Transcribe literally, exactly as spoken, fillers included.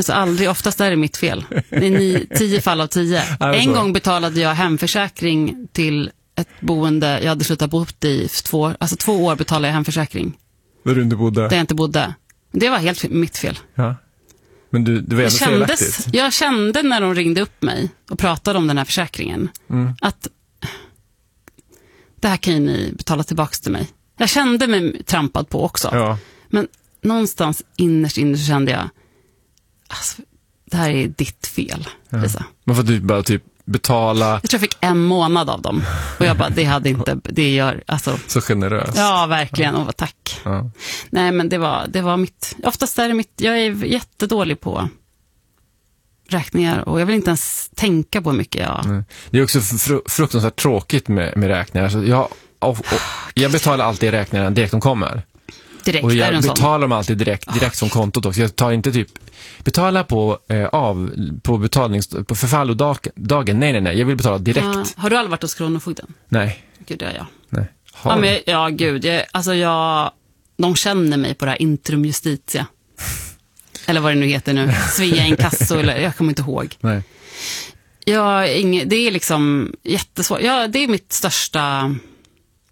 Alltså aldrig, oftast är det mitt fel. Det är ni, tio fall av tio. En gång betalade jag hemförsäkring till ett boende jag hade slutat bo i två, alltså två år betalade jag hemförsäkring. Där du inte bodde? Där jag inte bodde. Det var helt mitt fel. Ja. Men du, det var ändå felaktigt. Jag kände när de ringde upp mig och pratade om den här försäkringen mm. att det här kan ju ni betala tillbaka till mig. Jag kände mig trampad på också. Ja. Men någonstans innerst inne så kände jag alltså, det här är ditt fel, ja. Lisa. Men för att du bara typ betala... Jag tror jag fick en månad av dem. Och jag bara, det hade inte... Det gör, alltså... Så generöst. Ja, verkligen. Och tack. Ja. Nej, men det var, det var mitt... Oftast är det mitt... Jag är jättedålig på räkningar. Och jag vill inte ens tänka på hur mycket jag... Nej. Det är också fr- fruktansvärt tråkigt med, med räkningar. Alltså jag, och, och, jag betalar alltid räkningarna direkt de kommer. Direkt, och jag betalar sån? dem alltid direkt, direkt oh. som kontot också. Jag tar inte typ betala på eh, av på betalnings på förfallodagen. Nej nej nej, jag vill betala direkt. Ja. Har du aldrig varit hos Kronofogden? Nej. Gud, det är jag. Nej. Ja, men, ja gud, jag, alltså jag de känner mig på det här Intrum Justitia. Eller vad det nu heter nu. Svea Inkasso eller jag kommer inte ihåg. Nej. Jag inge, det är liksom jättesvårt. Ja, det är mitt största